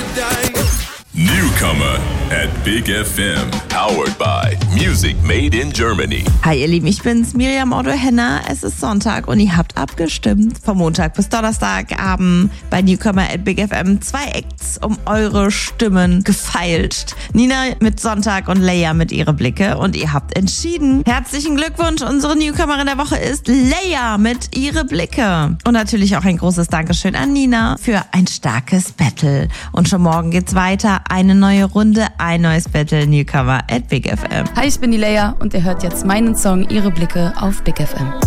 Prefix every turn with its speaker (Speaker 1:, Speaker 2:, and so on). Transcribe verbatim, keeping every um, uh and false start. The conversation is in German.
Speaker 1: Newcomer at Big F M. Powered by Music Made in Germany.
Speaker 2: Hi ihr Lieben, ich bin's, Miriam Otto-Henner. Es ist Sonntag und ihr habt abgestimmt. Vom Montag bis Donnerstagabend bei Newcomer at Big F M. Zwei Acts um eure Stimmen gefeilscht. Nina mit Sonntag und Leia mit ihre Blicke. Und ihr habt entschieden. Herzlichen Glückwunsch, unsere Newcomerin der Woche ist Leia mit ihre Blicke. Und natürlich auch ein großes Dankeschön an Nina für ein starkes Battle. Und schon morgen geht's weiter. Eine neue Runde, ein neues Battle, Newcomer at Big F M.
Speaker 3: Hi, ich bin die Leia und ihr hört jetzt meinen Song Ihre Blicke auf Big F M.